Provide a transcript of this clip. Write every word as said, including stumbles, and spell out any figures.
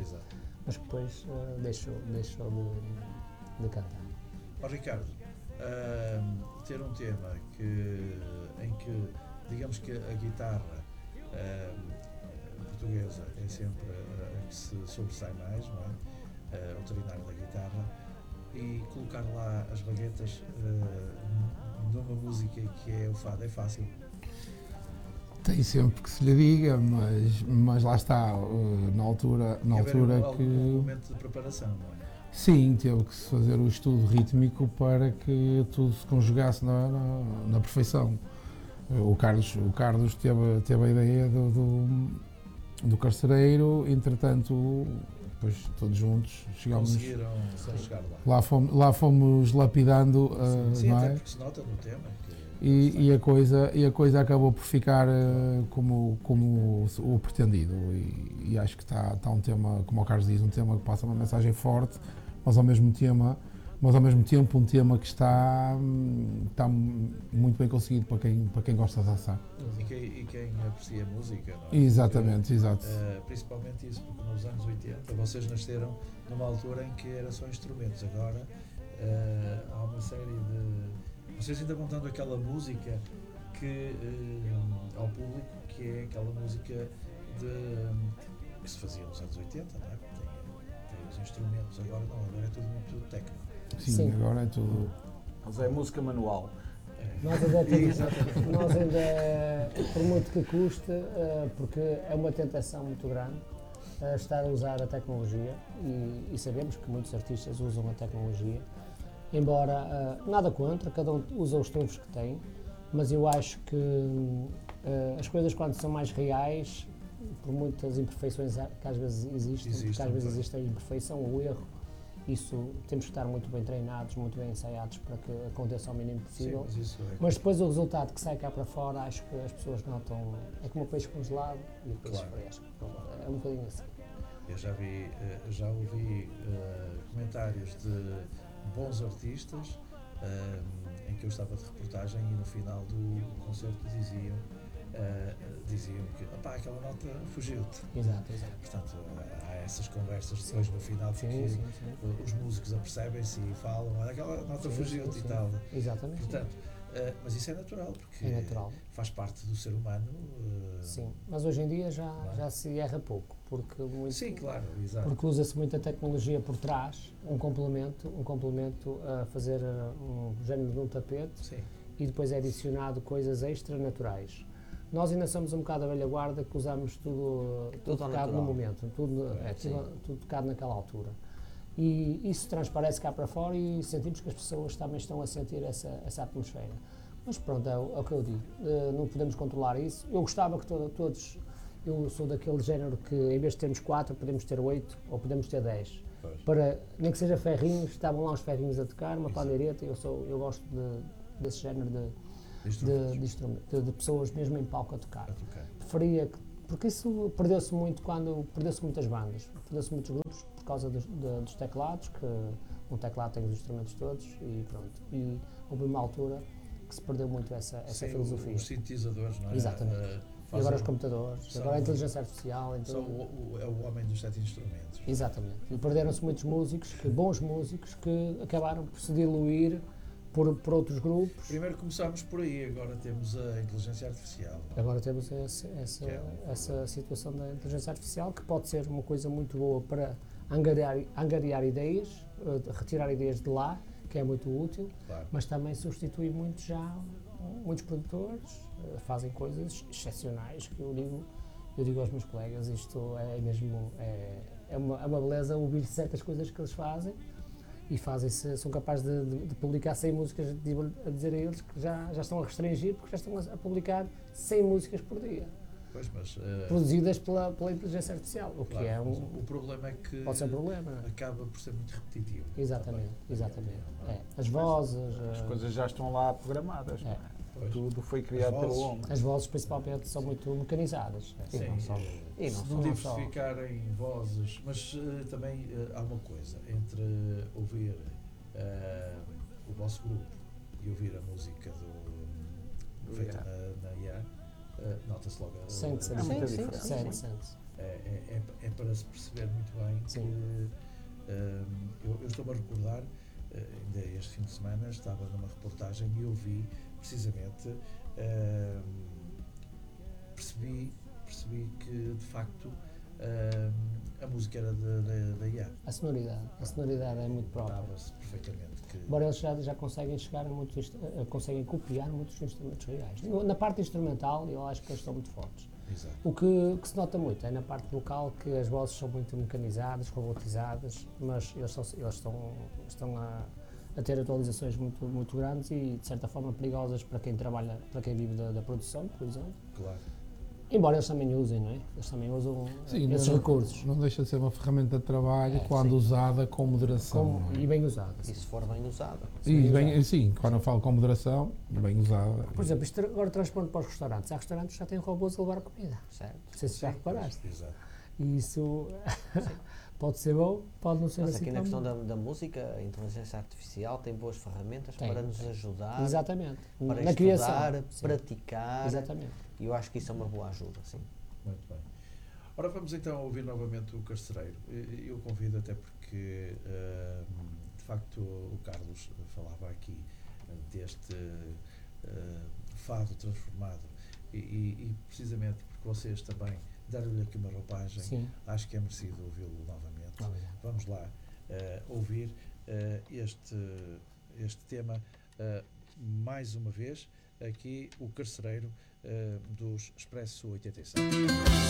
Exato. mas que depois uh, deixou, deixou de, de cantar. Ó Ricardo, uh, ter um tema que, em que, digamos que a guitarra uh, portuguesa é sempre a, a que se sobressai mais, não é? Uh, o trinário da guitarra, e colocar lá as baguetas uh, numa música que é o fado, é fácil? Tem sempre que se lhe diga, mas, mas lá está, uh, na altura, na altura um, que... um momento de preparação, não é? Sim, teve que se fazer o estudo rítmico para que tudo se conjugasse na, na, na perfeição. O Carlos, o Carlos teve, teve a ideia do, do, do carcereiro, entretanto, depois todos juntos chegámos... Conseguiram chegar lá. Lá fomos, lá fomos lapidando, uh, sim, sim, não até é? porque se nota no tema. E, e, a coisa, e a coisa acabou por ficar uh, como, como o, o pretendido, e, e acho que está, está um tema, como o Carlos diz, um tema que passa uma mensagem forte, mas ao mesmo tema, mas ao mesmo tempo um tema que está, está muito bem conseguido para quem, para quem gosta de dançar. E quem, e quem aprecia a música, não é? Exatamente, porque, exato. Uh, principalmente isso, porque nos anos oitenta vocês nasceram numa altura em que era só instrumentos, agora uh, há uma série de... Vocês ainda vão dando aquela música que, uh, ao público, que é aquela música de, que se fazia nos anos oitenta, não é? Tem, tem os instrumentos, agora não, agora é tudo muito técnico. Sim, Sim. agora é tudo... Mas é música manual. É. Nós ainda, temos, nós ainda, por muito que custe, uh, porque é uma tentação muito grande, uh, estar a usar a tecnologia, e, e sabemos que muitos artistas usam a tecnologia, embora uh, nada contra, cada um usa os trunfos que tem, mas eu acho que uh, as coisas, quando são mais reais, por muitas imperfeições que às vezes existem, Existem, porque às vezes claro. existe a imperfeição, o erro, isso temos que estar muito bem treinados, muito bem ensaiados para que aconteça ao mínimo possível. Sim, mas, isso é Mas depois o resultado que sai cá para fora, acho que as pessoas notam, é como o peixe congelado e o peixe Claro. fresco. É um bocadinho assim. Eu já vi, uh, já ouvi uh, comentários de bons artistas uh, em que eu estava de reportagem e no final do concerto diziam uh, diziam que opá, aquela nota fugiu-te. Exato, exato. Portanto, há essas conversas depois no final porque Sim, sim, sim. os músicos apercebem-se e falam, olha, aquela nota Sim, fugiu-te sim, e sim. tal. Exatamente. Portanto, uh, mas isso é natural, porque É natural. faz parte do ser humano. Uh, Sim, mas hoje em dia já, Não é? já se erra pouco, porque, muito, Sim, claro, exato. porque usa-se muita tecnologia por trás, um complemento, um complemento a fazer uh, um género de um tapete, Sim. e depois é adicionado coisas extra naturais. Nós ainda somos um bocado a velha guarda que usamos tudo, tudo, Tudo tocado natural. no momento, tudo, é, tudo, tudo tocado naquela altura. E isso transparece cá para fora e sentimos que as pessoas também estão a sentir essa, essa atmosfera. Mas pronto, é o, é o que eu digo, uh, não podemos controlar isso. Eu gostava que to, todos, eu sou daquele género que em vez de termos quatro, podemos ter oito ou podemos ter dez. Pois. Para, nem que seja ferrinhos, estavam lá os ferrinhos a tocar, uma Exato. pandeireta, eu, sou, eu gosto de, desse género de, Instrumentos. de, de, instrumento, de, de pessoas mesmo em palco a tocar. A tocar. Preferia que, porque isso perdeu-se muito quando, perdeu-se muitas bandas, perdeu-se muitos grupos por causa dos, de, dos teclados, que um teclado tem os instrumentos todos e pronto. E houve uma altura que se perdeu muito essa, essa Sim, filosofia. os sintetizadores, não é? Exatamente. Uh, E agora os computadores, são- agora a inteligência artificial. Então, São o, o, é o homem dos sete instrumentos. exatamente. E perderam-se muitos músicos, que, bons músicos, que acabaram por se diluir por, por outros grupos. Primeiro começámos por aí, agora temos a inteligência artificial. não é? Agora temos esse, essa, Que é um- essa situação da inteligência artificial, que pode ser uma coisa muito boa para angariar, angariar ideias, eh, retirar ideias de lá, que é muito útil, Claro. mas também substitui muito já, muitos produtores eh, fazem coisas excepcionais, que eu digo, eu digo aos meus colegas, isto é mesmo, é, é, uma, é uma beleza ouvir certas coisas que eles fazem, e fazem-se, são capazes de, de, de publicar cem músicas, digo a dizer a eles que já, já estão a restringir, porque já estão a, a publicar cem músicas por dia, Pois, mas, uh, produzidas pela, pela inteligência artificial, o que claro, é mas um, o problema é que pode ser um problema, não é? acaba por ser muito repetitivo. Exatamente, também. exatamente. Não é? É. As vozes, As eh, coisas já estão lá programadas, não é? Pois. Tudo foi criado As pelo vozes. homem. as vozes principalmente são muito mecanizadas. E Sim, não só. eh, E se não não não só. diversificarem vozes, mas uh, também uh, há uma coisa entre ouvir uh, o vosso grupo e ouvir a música do, Do feita I A. na, na I A, uh, nota-se logo a, Sente-se, É muita sim, sim, diferença. sente-se, sente-se. é, é, é, é para para se perceber muito bem Sim. que uh, eu, eu estou-me a recordar, uh, ainda este fim de semana estava numa reportagem e eu vi precisamente, uh, percebi, percebi que de facto uh, a música era da, da, da I A. A sonoridade, a sonoridade é muito própria. Notava-se perfeitamente que. Embora eles já, já conseguem chegar a muitos, inst- a- conseguem copiar muitos instrumentos reais. Na parte instrumental, eu acho que eles estão muito fortes. Exato. O que, que se nota muito é na parte vocal que as vozes são muito mecanizadas, robotizadas, mas eles, são, eles estão, estão a, a ter atualizações muito, muito grandes e, de certa forma, perigosas para quem trabalha, para quem vive da, da produção, por exemplo. Claro. Embora eles também usem, não é? Eles também usam Sim, esses não, recursos. não deixa de ser uma ferramenta de trabalho É, quando sim. usada com moderação. Como- não é? e bem usadas. E se for bem usada. E bem bem, usada. sim, quando eu falo com moderação, bem usada. Por exemplo, isto agora transpondo para os restaurantes. Há restaurantes que já têm robôs a levar a comida. Certo? Não sei se já reparaste. Exato. E isso pode ser bom, pode não ser Mas assim aqui na tão questão bom. da, da música, a inteligência artificial tem boas ferramentas Tem, para nos tem. ajudar, Exatamente. para Na estudar, criação. Sim. praticar. Exatamente. E eu acho que isso é uma boa ajuda, sim. Muito bem. Ora, vamos então ouvir novamente o Carcereiro. E- Eu convido até porque, ah, de facto, o Carlos falava aqui ah, deste ah, fado transformado e, e- e precisamente porque vocês também deram-lhe aqui uma roupagem, Sim. acho que é merecido ouvi-lo novamente. Obrigado. Vamos lá ah, ouvir ah, este, este tema ah, mais uma vez, aqui o Carcereiro ah, dos Expresso oitenta e seis.